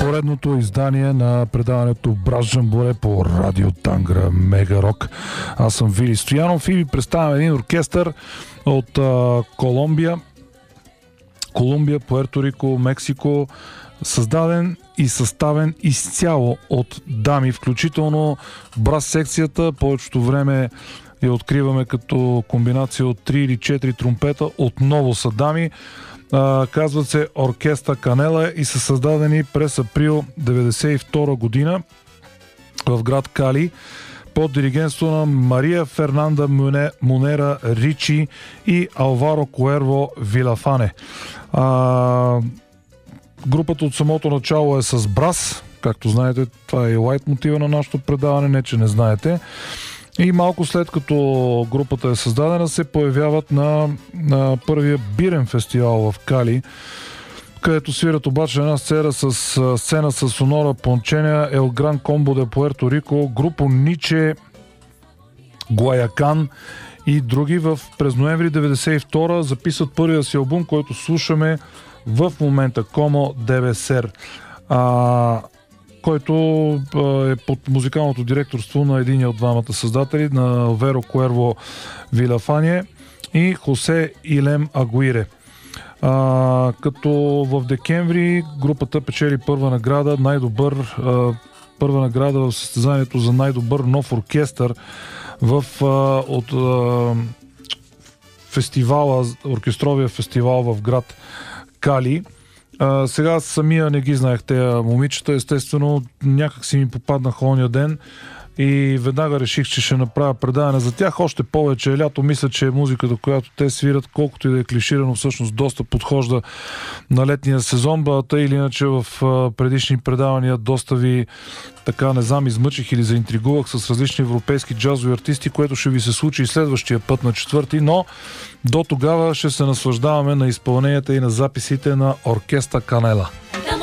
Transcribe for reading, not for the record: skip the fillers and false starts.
поредното издание на предаването Браз Джамборе по Радио Тангра Мега Рок. Аз съм Вили Стоянов и ви представям един оркестър от Колумбия, Пуерто Рико, Мексико, създаден и съставен изцяло от дами, включително брас секцията. Повечето време я откриваме като комбинация от 3 или 4 тромпета. Отново са дами. Казват се Оркестра Канела и са създадени през април 1992 година в град Кали под диригентство на Мария Фернанда Монера Ричи и Алваро Куерво Вилафане. Групата от самото начало е с брас. Както знаете, това е и лайт мотива на нашето предаване, не че не знаете. И малко след като групата е създадена, се появяват на първия бирен фестивал в Кали, където свират обаче една сцена с Сонора Понченя, Ел Гран Комбо де Пуерто Рико, Групо Ниче, Гуаякан и други. През ноември 1992 записват първия си албум, който слушаме в момента, Комо Девесер, който е под музикалното директорство на един от двамата създатели, на Алваро Куерво Вилафане и Хосе Илем Агуире. Като в декември групата печели първа награда в състезанието за най-добър нов оркестър от фестивала, оркестровия фестивал в град Кали. Сега самия не ги знаех тези момичета, естествено някак си ми попаднаха ония ден и веднага реших, че ще направя предаване за тях. Още повече лято, мисля, че музиката, която те свират, колкото и да е клиширано, всъщност доста подхожда на летния сезон. Тъй или иначе в предишни предавания доста ви измъчих или заинтригувах с различни европейски джазови артисти, което ще ви се случи и следващия път на 4-ти, но до тогава ще се наслаждаваме на изпълненията и на записите на Оркестра Канела.